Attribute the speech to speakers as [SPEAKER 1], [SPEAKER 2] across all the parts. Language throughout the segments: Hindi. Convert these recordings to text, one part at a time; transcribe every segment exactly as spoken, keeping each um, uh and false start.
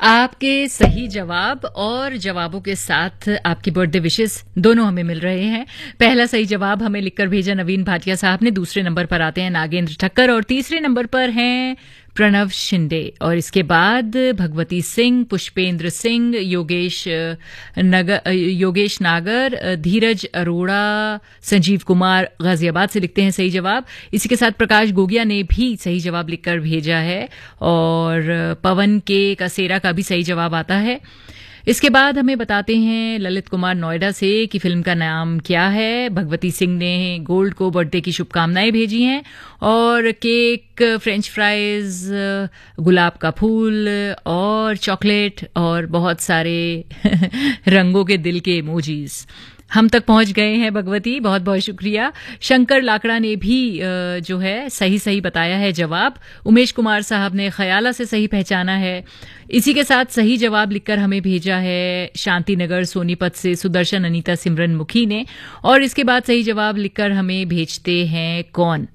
[SPEAKER 1] आपके सही जवाब और जवाबों के साथ आपकी बर्थडे विशेस दोनों हमें मिल रहे हैं। पहला सही जवाब हमें लिखकर भेजा नवीन भाटिया साहब ने। दूसरे नंबर पर आते हैं नागेंद्र ठक्कर और तीसरे नंबर पर हैं प्रणव शिंदे। और इसके बाद भगवती सिंह, पुष्पेंद्र सिंह, योगेश नगर योगेश नागर, धीरज अरोड़ा, संजीव कुमार गाजियाबाद से लिखते हैं सही जवाब। इसी के साथ प्रकाश गोगिया ने भी सही जवाब लिखकर भेजा है और पवन के कसेरा का भी सही जवाब आता है। इसके बाद हमें बताते हैं ललित कुमार नोएडा से कि फिल्म का नाम क्या है। भगवती सिंह ने गोल्ड को बर्थडे की शुभकामनाएं भेजी हैं और केक, फ्रेंच फ्राइज, गुलाब का फूल और चॉकलेट और बहुत सारे रंगों के दिल के इमोजीज हम तक पहुंच गए हैं। भगवती, बहुत बहुत शुक्रिया। शंकर लाकड़ा ने भी जो है सही सही बताया है जवाब। उमेश कुमार साहब ने खयाला से सही पहचाना है। इसी के साथ सही जवाब लिखकर हमें भेजा है शांतिनगर सोनीपत से सुदर्शन अनीता सिमरन मुखी ने। और इसके बाद सही जवाब लिखकर हमें भेजते हैं कौन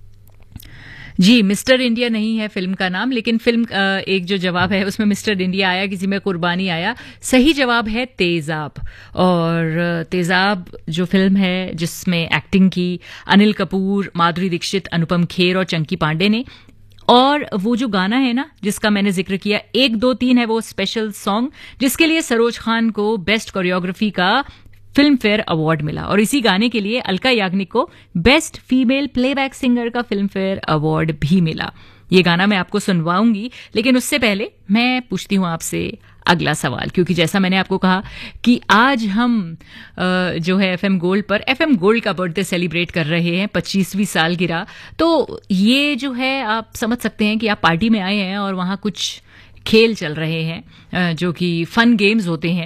[SPEAKER 1] जी, मिस्टर इंडिया नहीं है फिल्म का नाम, लेकिन फिल्म एक जो जवाब है उसमें मिस्टर इंडिया आया, किसी में कुर्बानी आया। सही जवाब है तेजाब। और तेजाब जो फिल्म है जिसमें एक्टिंग की अनिल कपूर, माधुरी दीक्षित, अनुपम खेर और चंकी पांडे ने। और वो जो गाना है ना जिसका मैंने जिक्र किया, एक दो तीन है वो स्पेशल सॉन्ग जिसके लिए सरोज खान को बेस्ट कोरियोग्राफी का फिल्म फेयर अवार्ड मिला। और इसी गाने के लिए अलका याग्निक को बेस्ट फीमेल प्लेबैक सिंगर का फिल्म फेयर अवार्ड भी मिला। ये गाना मैं आपको सुनवाऊंगी, लेकिन उससे पहले मैं पूछती हूं आपसे अगला सवाल, क्योंकि जैसा मैंने आपको कहा कि आज हम जो है एफएम गोल्ड पर एफएम गोल्ड का बर्थडे सेलिब्रेट कर रहे हैं, पच्चीसवीं सालगिरह। तो ये जो है आप समझ सकते हैं कि आप पार्टी में आए हैं और वहां कुछ खेल चल रहे हैं जो कि फन गेम्स होते हैं।